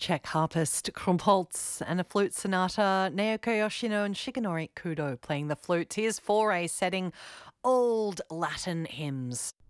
Czech harpist Krumpholz and a flute sonata, Naoko Yoshino and Shigenori Kudo playing the flute. Here's for a setting old Latin hymns.